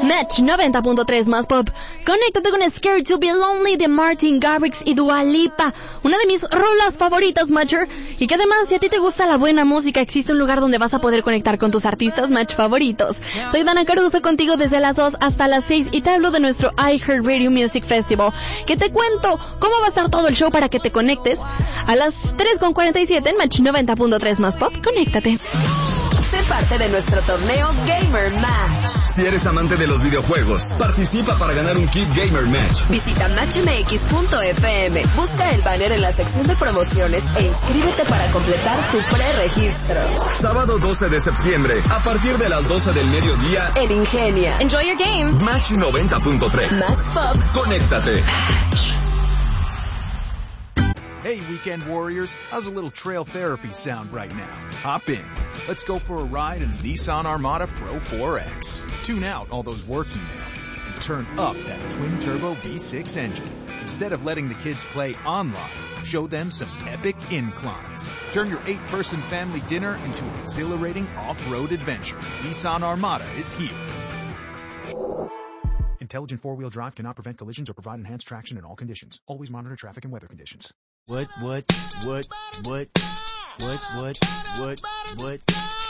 Match 90.3 más pop. Conéctate con Scared to be Lonely de Martin Garrix y Dua Lipa, una de mis rolas favoritas, Matcher. Y que además, si a ti te gusta la buena música, existe un lugar donde vas a poder conectar con tus artistas Match favoritos. Soy Dana Caruso contigo desde las 2 hasta las 6 y te hablo de nuestro iHeartRadio Music Festival, que te cuento cómo va a estar todo el show para que te conectes. A las 3:47 en Match 90.3 más pop, conéctate. Sé parte de nuestro torneo Gamer Match. Si eres amante de los videojuegos, participa para ganar un kit Gamer Match. Visita matchmx.fm, busca el banner en la sección de promociones e inscríbete para completar tu preregistro. Sábado 12 de septiembre, a partir de las 12 del mediodía, en Ingenia. Enjoy your game. Match 90.3. Más pop. Conéctate. Hey, Weekend Warriors, how's a little trail therapy sound right now? Hop in. Let's go for a ride in the Nissan Armada Pro 4X. Tune out all those work emails and turn up that twin-turbo V6 engine. Instead of letting the kids play online, show them some epic inclines. Turn your 8-person family dinner into an exhilarating off-road adventure. Nissan Armada is here. Intelligent four-wheel drive cannot prevent collisions or provide enhanced traction in all conditions. Always monitor traffic and weather conditions. What?